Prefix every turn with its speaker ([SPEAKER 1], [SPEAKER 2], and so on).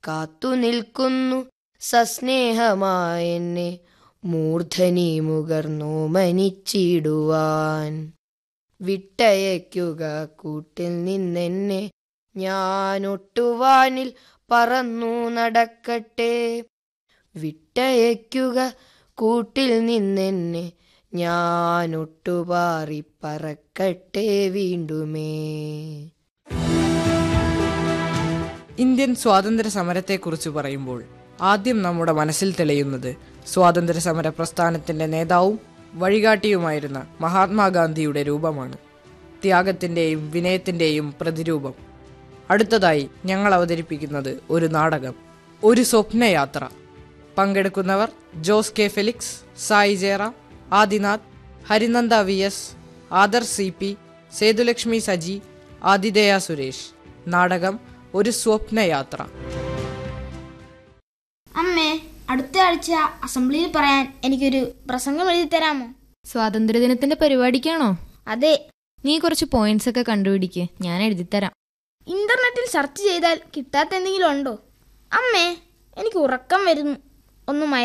[SPEAKER 1] കാത്തു നിൽക്കുന്നു സസ്നേഹമായെന്നെ മൂർധനി മുകർന്നോ മനിച്ചിടുവാൻ. വിട്ടയയ്ക്കുക കൂട്ടിൽ നിന്നെന്നെ, ഞാനൊട്ടുവാനിൽ പറന്നു നടക്കട്ടെ. വിട്ടയയ്ക്കുക കൂട്ടിൽ നിന്നെന്നെ, ഞാനൊട്ടുപാറി പറക്കട്ടെ വീണ്ടുമേ.
[SPEAKER 2] ഇന്ത്യൻ സ്വാതന്ത്ര്യ സമരത്തെക്കുറിച്ച് പറയുമ്പോൾ ആദ്യം നമ്മുടെ മനസ്സിൽ തെളിയുന്നത് സ്വാതന്ത്ര്യ സമര പ്രസ്ഥാനത്തിന്റെ നേതാവും വഴികാട്ടിയുമായിരുന്ന മഹാത്മാഗാന്ധിയുടെ രൂപമാണ്. ത്യാഗത്തിന്റെയും വിനയത്തിന്റെയും പ്രതിരൂപം. അടുത്തതായി ഞങ്ങൾ അവതരിപ്പിക്കുന്നത് ഒരു നാടകം, ഒരു സ്വപ്നയാത്ര. പങ്കെടുക്കുന്നവർ Jose K Felix, Sai Jayaram, Adinath, Harinanda VS, other CP, Sethulakshmi Saji, ആതിഥേയ സുരേഷ്. നാടകം ഒരു സ്വപ്നയാത്ര.
[SPEAKER 3] അമ്മേ, അടുത്ത ആഴ്ച അസംബ്ലിയിൽ പറയാൻ എനിക്കൊരു പ്രസംഗം എഴുതി തരാമോ?
[SPEAKER 4] സ്വാതന്ത്ര്യദിനത്തിന്റെ പരിപാടിക്കാണോ?
[SPEAKER 3] അതെ.
[SPEAKER 4] നീ കുറച്ച് പോയിന്റ്സ് ഒക്കെ കണ്ടുപിടിക്ക്, ഞാൻ എഴുതിത്തരാം.
[SPEAKER 3] ഇന്റർനെറ്റിൽ സെർച്ച് ചെയ്താൽ കിട്ടാത്ത എന്തെങ്കിലും ഉണ്ടോ? അമ്മേ, എനിക്ക് ഉറക്കം വരുന്നു, ഒന്ന്